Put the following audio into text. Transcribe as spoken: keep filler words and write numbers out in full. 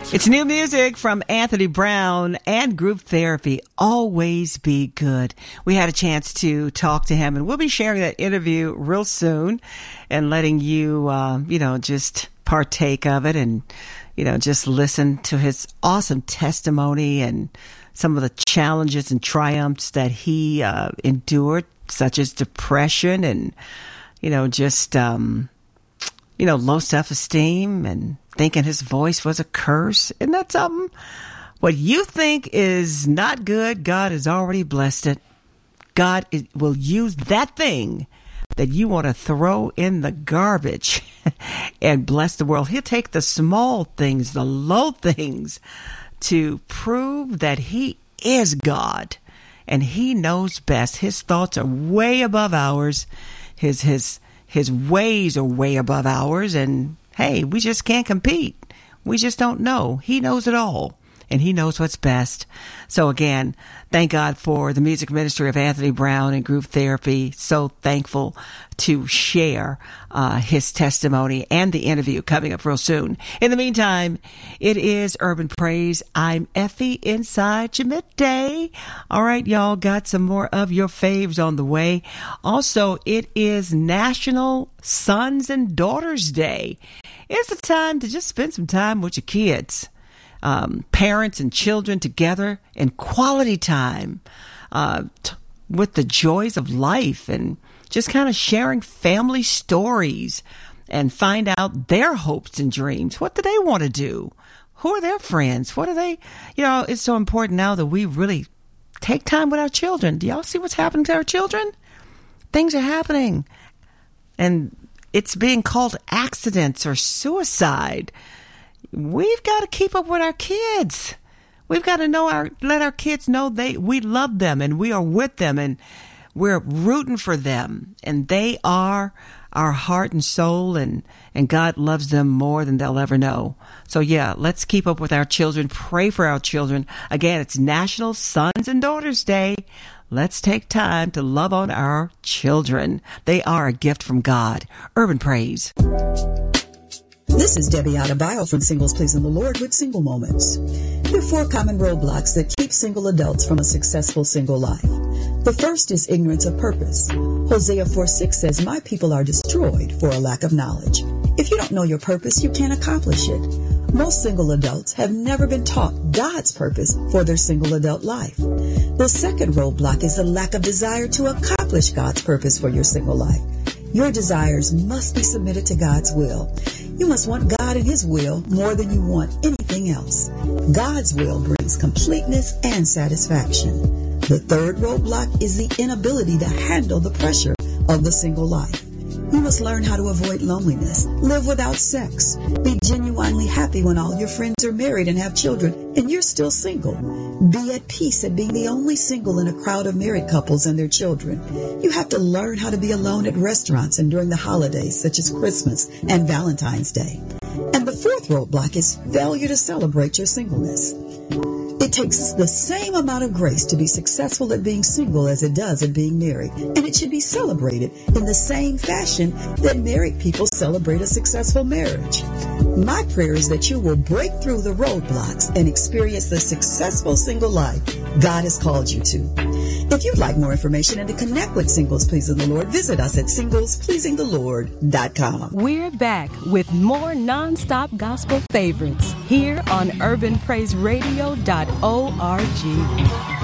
It's new music from Anthony Brown and Group Therapy, Always Be Good. We had a chance to talk to him, and we'll be sharing that interview real soon and letting you, uh, you know, just partake of it and, you know, just listen to his awesome testimony and some of the challenges and triumphs that he uh, endured, such as depression and, you know, just, um, you know, low self-esteem and thinking his voice was a curse. Isn't that something? What you think is not good, God has already blessed it. God is, will use that thing that you want to throw in the garbage and bless the world. He'll take the small things, the low things, to prove that he is God and he knows best. His thoughts are way above ours. His, his, his ways are way above ours, and hey, we just can't compete. We just don't know. He knows it all, and he knows what's best. So again, thank God for the music ministry of Anthony Brown and Group Therapy. So thankful to share uh, his testimony and the interview coming up real soon. In the meantime, it is Urban Praise. I'm Effie inside your midday. All right, y'all, got some more of your faves on the way. Also, it is National Sons and Daughters Day. It's the time to just spend some time with your kids. Um, parents and children together in quality time uh, t- with the joys of life and just kind of sharing family stories and find out their hopes and dreams. What do they want to do? Who are their friends? What are they? You know, it's so important now that we really take time with our children. Do y'all see what's happening to our children? Things are happening, and it's being called accidents or suicide. We've got to keep up with our kids. We've got to know our, let our kids know they, we love them and we are with them and we're rooting for them, and they are our heart and soul, and, and God loves them more than they'll ever know. So yeah, let's keep up with our children. Pray for our children. Again, it's National Sons and Daughters Day. Let's take time to love on our children. They are a gift from God. Urban Praise. This is Debbie Adebayo from Singles Pleasing the Lord with Single Moments. There are four common roadblocks that keep single adults from a successful single life. The first is ignorance of purpose. Hosea four six says, "My people are destroyed for a lack of knowledge." If you don't know your purpose, you can't accomplish it. Most single adults have never been taught God's purpose for their single adult life. The second roadblock is a lack of desire to accomplish God's purpose for your single life. Your desires must be submitted to God's will. You must want God and His will more than you want anything else. God's will brings completeness and satisfaction. The third roadblock is the inability to handle the pressure of the single life. You must learn how to avoid loneliness, live without sex, be genuinely happy when all your friends are married and have children and you're still single. Be at peace at being the only single in a crowd of married couples and their children. You have to learn how to be alone at restaurants and during the holidays such as Christmas and Valentine's Day. And the fourth roadblock is failure to celebrate your singleness. It takes the same amount of grace to be successful at being single as it does at being married, and it should be celebrated in the same fashion that married people celebrate a successful marriage. My prayer is that you will break through the roadblocks and experience the successful single life God has called you to. If you'd like more information and to connect with Singles Pleasing the Lord, visit us at singles pleasing the lord dot com. We're back with more nonstop gospel favorites here on urban praise radio dot org.